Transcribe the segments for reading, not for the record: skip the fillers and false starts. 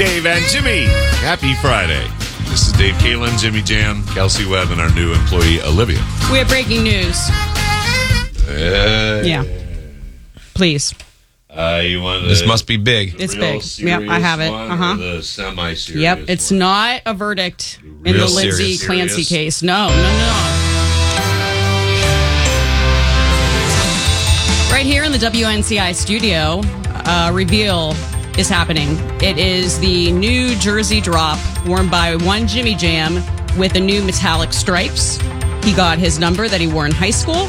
Dave and Jimmy. Happy Friday. This is Dave Kalin, Jimmy Jam, Kelsey Webb, and our new employee, Olivia. We have breaking news. Yeah. Please. You want This must be big. It's big. Yep, I have it. The semi-serious. Yep, it's not a verdict in Real the Lindsay serious. Clancy case. No. Right here in the WNCI studio, reveal is happening. It is the new jersey drop worn by one Jimmy Jam with the new metallic stripes. He got his number that he wore in high school.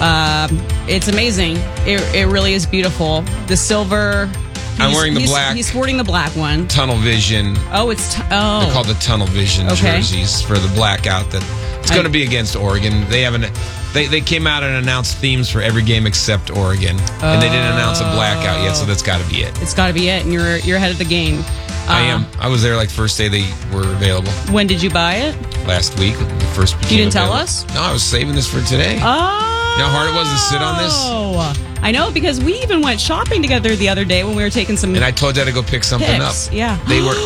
It's amazing. It really is beautiful. The silver. I'm wearing the black. He's sporting the black one. Tunnel Vision. Oh, it's They're called the Tunnel Vision jerseys for the blackout. It's going to be against Oregon. They haven't. They came out and announced themes for every game except Oregon, and they didn't announce a blackout yet. So that's got to be it. It's got to be it, and you're ahead of the game. I am. I was there like first day they were available. When did you buy it? Last week. The first. You didn't tell us? No, I was saving this for today. Oh. You know how hard it was to sit on this? Oh, I know, because we even went shopping together the other day when we were taking some. And I told you to go pick something pics. up. Yeah. They were.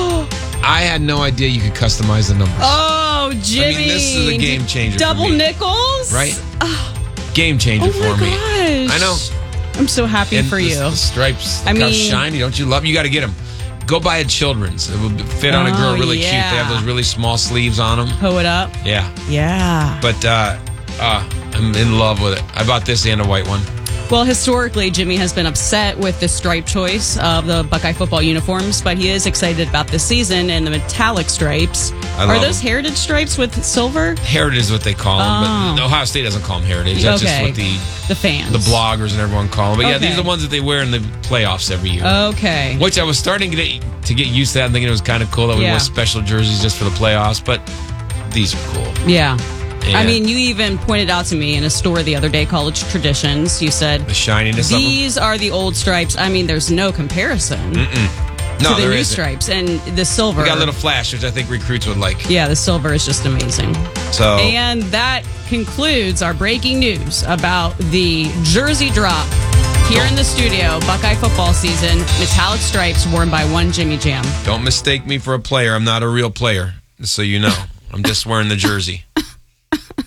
I had no idea you could customize the numbers. Oh, Jimmy! I mean, this is a game changer. Double for me. nickels, right? Game changer for me. Gosh. I know. I'm so happy And for you. The stripes. I Look how mean, shiny. Don't you love? You got to get them. Go buy a children's. It would fit on a girl really cute. They have those really small sleeves on them. Hoe it up. Yeah. Yeah. But I'm in love with it. I bought this and a white one. Well, historically, Jimmy has been upset with the stripe choice of the Buckeye football uniforms, but he is excited about this season and the metallic stripes. Are those heritage stripes with silver? Heritage is what they call them, but Ohio State doesn't call them heritage. That's just what the fans, the bloggers and everyone call them. But yeah, these are the ones that they wear in the playoffs every year. Okay. Which I was starting to get used to that and thinking it was kind of cool that we wore special jerseys just for the playoffs, but these are cool. Yeah. And I mean, you even pointed out to me in a store the other day, College Traditions, you said the shininess of them. These are the old stripes. I mean, there's no comparison to the new stripes. And the silver. We got a little flash, which I think recruits would like. Yeah, the silver is just amazing. And that concludes our breaking news about the jersey drop here in the studio. Buckeye football season, metallic stripes worn by one Jimmy Jam. Don't mistake me for a player. I'm not a real player, just so you know. I'm just wearing the jersey.